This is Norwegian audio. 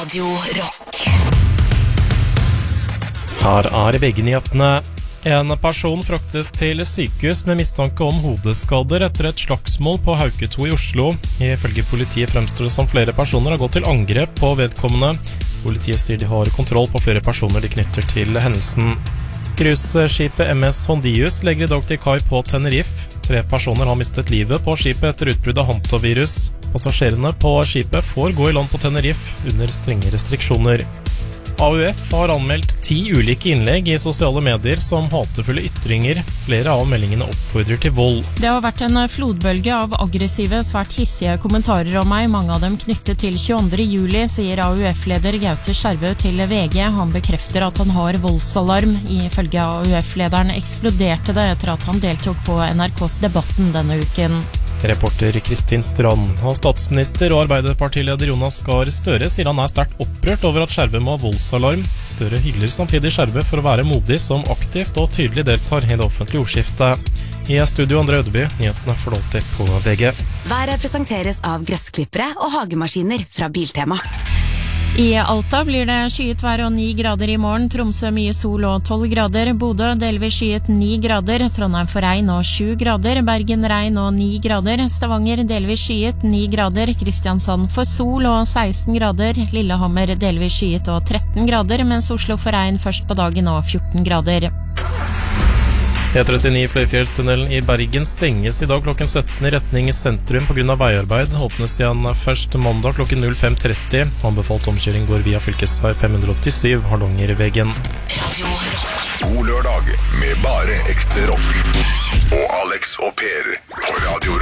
Radio Rock. Her VG-nyhetene. En person fraktes til sykehus med mistanke om hodeskader etter et slagsmål på Hauketo i Oslo. Ifølge politiet fremstår det som flere personer har gått til angrep på vedkommende. Politiet sier de har kontroll på flere personer de knytter til hendelsen. Cruiseskipet MS Hondius legger i dag til kai på Tenerife. 3 personer har mistet livet på skipet etter utbrudd av hantavirus. Passasjerene på skipet får gå i land på Tenerife under strenge restriksjoner. AUF har anmeldt 10 ulike innlegg i sosiale medier som hatefulle ytringer. Flere av meldingene oppfordrer til vold. Det har vært en flodbølge av aggressive, svært hissige kommentarer om meg, mange av dem knyttet til 22. juli, sier AUF-leder Gaute Skjervø til VG. Han bekrefter at han har voldsalarm. Ifølge AUF-lederen eksploderte det etter at han deltok på NRKs Debatten denne uken. Reporter Kristin Strand og statsminister og arbeiderpartileder Jonas Gahr Støre sier han sterkt opprørt over at Skjervø må ha voldsalarm. Støre hyller samtidig Skjervø for å være modig som aktivt og tydelig deltar i det offentlige ordskiftet. I studio André Ødeby, nyhetene får du alltid på VG. Været presenteres av gressklippere og hagemaskiner fra Biltema. I Alta blir det skyet vær og 9 grader i morgen, Tromsø mye sol og 12 grader, Bodø delvis skyet 9 grader, Trondheim for regn og 7 grader, Bergen regn og 9 grader, Stavanger delvis skyet 9 grader, Kristiansand for sol og 16 grader, Lillehammer delvis skyet og 13 grader, mens Oslo for regn først på dagen og 14 grader. E39 Fløyfjellstunnelen i Bergen stenges i dag klokken 17 i retning sentrum på grunn av veiarbeid. Åpnes igjen først mandag klokken 05:30. Anbefalt omkjøring går via fylkesvei 587 Hardangervegen. Radio Rock. God lørdag med bare ekte rock. Og Alex og Per på Radio Rock.